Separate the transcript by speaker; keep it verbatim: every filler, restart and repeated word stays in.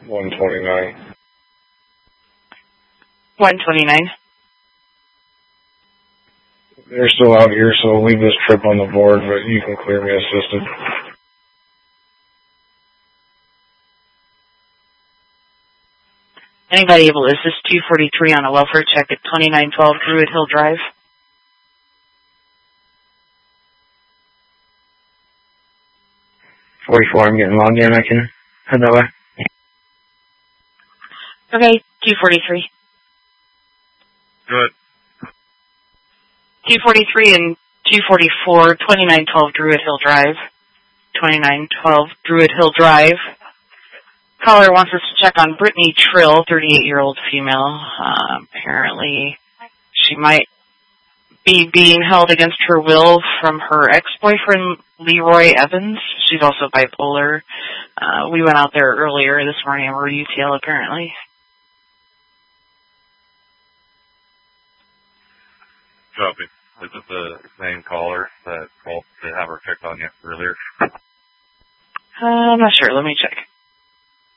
Speaker 1: one twenty-nine.
Speaker 2: one twenty-nine.
Speaker 1: They're still out here, so I'll leave this trip on the board, but you can clear me assisted.
Speaker 2: Anybody able to assist two forty-three on a welfare check at twenty-nine twelve Druid Hill Drive?
Speaker 3: forty-four, I'm getting logged in. I can head that way.
Speaker 2: Okay, two forty-three.
Speaker 4: Good.
Speaker 2: two forty-three and two forty-four, twenty-nine twelve Druid Hill Drive. twenty-nine twelve Druid Hill Drive. Caller wants us to check on Brittany Trill, thirty-eight-year-old female. Uh, apparently, she might be being held against her will from her ex-boyfriend, Leroy Evans. She's also bipolar. Uh, we went out there earlier this morning and we're U T L apparently.
Speaker 4: Copy. Is it the same caller that called to have her checked on you earlier?
Speaker 2: Uh, I'm not sure. Let me check.